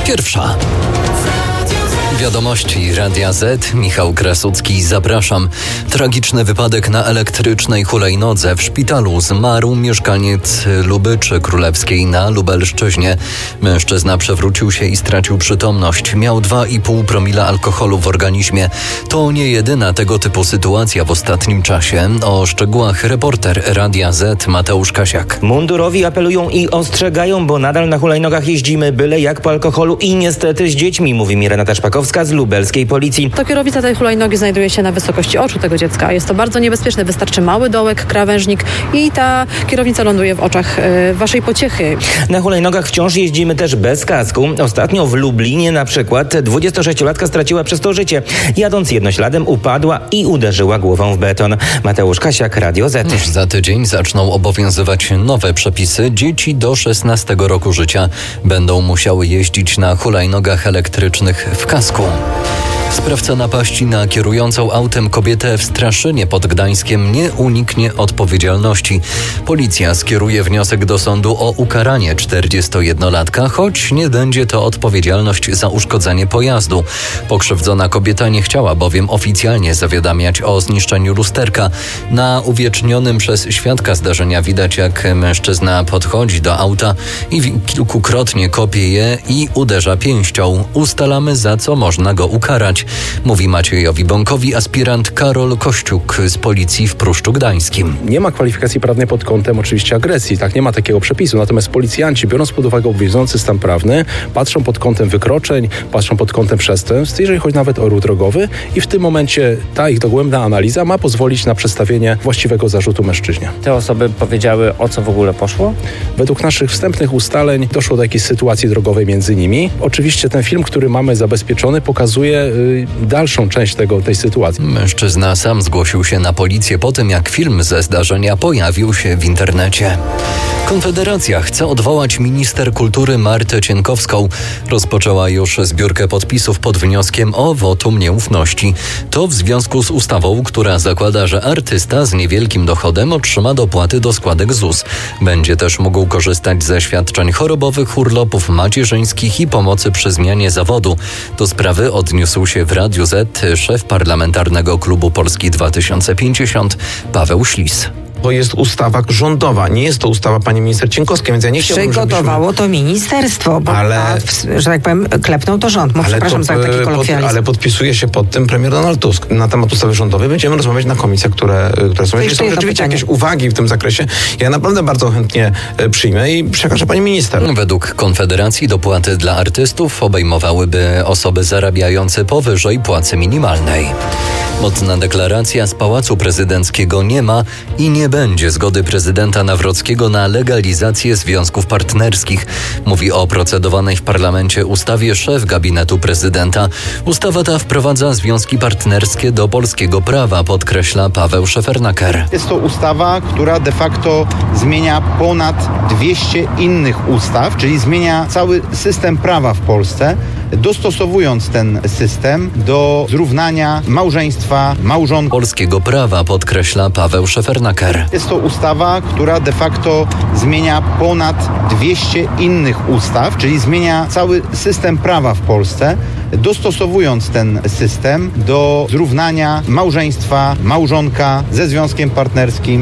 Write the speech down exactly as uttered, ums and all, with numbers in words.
Pierwsza. Wiadomości Radia Z. Michał Krasucki, zapraszam. Tragiczny wypadek na elektrycznej hulajnodze. W szpitalu zmarł mieszkaniec Lubyczy Królewskiej na Lubelszczyźnie. Mężczyzna przewrócił się i stracił przytomność. Miał dwa i pół promila alkoholu w organizmie. To nie jedyna tego typu sytuacja w ostatnim czasie. O szczegółach reporter Radia Z Mateusz Kasiak. Mundurowi apelują i ostrzegają, bo nadal na hulajnogach jeździmy byle jak po alkoholu i niestety z dziećmi, mówi mi Renata Szpakowska z lubelskiej policji. To kierownica tej hulajnogi znajduje się na wysokości oczu tego dziecka. Jest to bardzo niebezpieczne. Wystarczy mały dołek, krawężnik i ta kierownica ląduje w oczach y, waszej pociechy. Na hulajnogach wciąż jeździmy też bez kasku. Ostatnio w Lublinie na przykład dwudziestosześciolatka straciła przez to życie. Jadąc jednośladem upadła i uderzyła głową w beton. Mateusz Kasiak, Radio Z. Już za tydzień zaczną obowiązywać nowe przepisy. Dzieci do szesnastego roku życia będą musiały jeździć na hulajnogach elektrycznych w kasku. Sprawca napaści na kierującą autem kobietę w Straszynie pod Gdańskiem nie uniknie odpowiedzialności. Policja skieruje wniosek do sądu o ukaranie czterdziestojednolatka, choć nie będzie to odpowiedzialność za uszkodzenie pojazdu. Pokrzywdzona kobieta nie chciała bowiem oficjalnie zawiadamiać o zniszczeniu lusterka. Na uwiecznionym przez świadka zdarzenia widać, jak mężczyzna podchodzi do auta i kilkukrotnie kopie je i uderza pięścią. Ustalamy, za co można go ukarać, mówi Maciejowi Bąkowi aspirant Karol Kościuk z policji w Pruszczu Gdańskim. Nie ma kwalifikacji prawnej pod kątem oczywiście agresji, tak, nie ma takiego przepisu. Natomiast policjanci, biorąc pod uwagę obowiązujący stan prawny, patrzą pod kątem wykroczeń, patrzą pod kątem przestępstw, jeżeli chodzi nawet o ruch drogowy, i w tym momencie ta ich dogłębna analiza ma pozwolić na przedstawienie właściwego zarzutu mężczyźnie. Te osoby powiedziały, o co w ogóle poszło? Według naszych wstępnych ustaleń doszło do jakiejś sytuacji drogowej między nimi. Oczywiście ten film, który mamy zabezpieczony, pokazuje y, dalszą część tego, tej sytuacji. Mężczyzna sam zgłosił się na policję po tym, jak film ze zdarzenia pojawił się w internecie. Konfederacja chce odwołać minister kultury Martę Cienkowską. Rozpoczęła już zbiórkę podpisów pod wnioskiem o wotum nieufności. To w związku z ustawą, która zakłada, że artysta z niewielkim dochodem otrzyma dopłaty do składek Z U S. Będzie też mógł korzystać ze świadczeń chorobowych, urlopów macierzyńskich i pomocy przy zmianie zawodu. Do sprawy odniósł się w Radiu Z szef parlamentarnego klubu Polski dwa tysiące pięćdziesiąt Paweł Ślis. To jest ustawa rządowa, nie jest to ustawa pani minister Cienkowskiej, więc ja nie chciałbym, Przygotowało żebyśmy... to ministerstwo, bo ale... a, w, że tak powiem, klepnął to rząd. Mów, ale przepraszam to, za taki kolokwializm. pod, ale podpisuje się pod tym premier Donald Tusk. Na temat ustawy rządowej będziemy rozmawiać na komisjach, które, które są. Jeśli są rzeczywiście pytanie. jakieś uwagi w tym zakresie, ja naprawdę bardzo chętnie przyjmę i przekażę pani minister. Według Konfederacji dopłaty dla artystów obejmowałyby osoby zarabiające powyżej płacy minimalnej. Mocna deklaracja z Pałacu Prezydenckiego: nie ma i nie będzie zgody prezydenta Nawrockiego na legalizację związków partnerskich. Mówi o procedowanej w parlamencie ustawie szef gabinetu prezydenta. Ustawa ta wprowadza związki partnerskie do polskiego prawa, podkreśla Paweł Szefernaker. Jest to ustawa, która de facto zmienia ponad dwieście innych ustaw, czyli zmienia cały system prawa w Polsce, dostosowując ten system do zrównania małżeństwa, małżonków. Polskiego prawa, podkreśla Paweł Szefernaker. Jest to ustawa, która de facto zmienia ponad dwieście innych ustaw, czyli zmienia cały system prawa w Polsce, dostosowując ten system do zrównania małżeństwa, małżonka ze związkiem partnerskim.